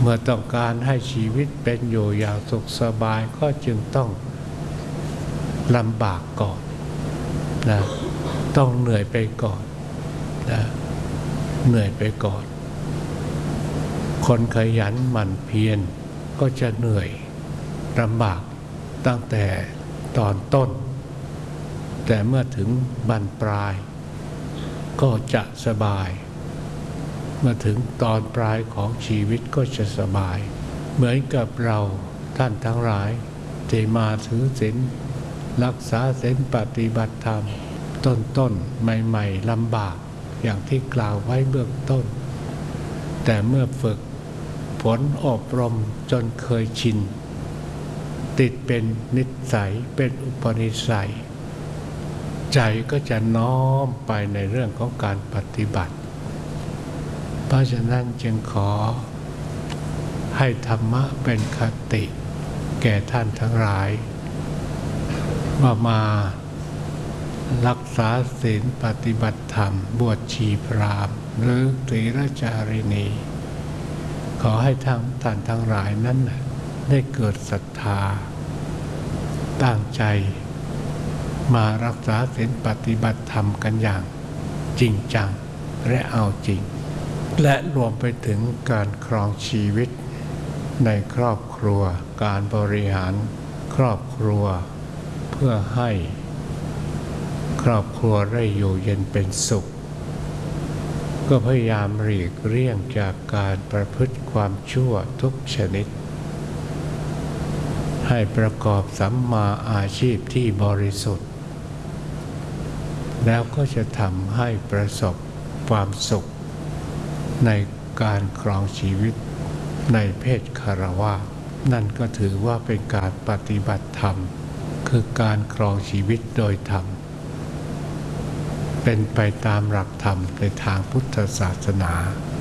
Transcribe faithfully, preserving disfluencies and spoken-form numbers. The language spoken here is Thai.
เมื่อต้องการให้ชีวิตเป็นอยู่อย่างสุขสบายก็จึงต้องลำบากก่อนนะต้องเหนื่อยไปก่อนนะเหนื่อยไปก่อนคนขยันหมั่นเพียรก็จะเหนื่อยลำบากตั้งแต่ตอนต้นแต่เมื่อถึงบั้นปลายก็จะสบายเมื่อถึงตอนปลายของชีวิตก็จะสบายเหมือนกับเราท่านทั้งหลายที่มาถือศีลรักษาศีลปฏิบัติธรรมต้นๆใหม่ๆลำบากอย่างที่กล่าวไว้เบื้องต้นแต่เมื่อฝึกฝนอบรมจนเคยชินติดเป็นนิสัยเป็นอุปนิสัยใจก็จะน้อมไปในเรื่องของการปฏิบัติเพราะฉะนั้นจึงขอให้ธรรมะเป็นคติแก่ท่านทั้งหลายว่ามารักษาศีลปฏิบัติธรรมบวชชีพราหมณ์หรือเถรจารินีขอให้ทั้งท่านทั้งหลายนั้นได้เกิดศรัทธาตั้งใจมารักษาศีลปฏิบัติธรรมกันอย่างจริงจังและเอาจริงและรวมไปถึงการครองชีวิตในครอบครัวการบริหารครอบครัวเพื่อให้ครอบครัวได้อยู่เย็นเป็นสุขก็พยายามหลีกเลี่ยงจากการประพฤติความชั่วทุกชนิดให้ประกอบสัมมาอาชีพที่บริสุทธิ์แล้วก็จะทำให้ประสบความสุขในการครองชีวิตในเพศคฤหัสถ์นั่นก็ถือว่าเป็นการปฏิบัติธรรมคือการครองชีวิตโดยธรรมเป็นไปตามหลักธรรมในทางพุทธศาสนา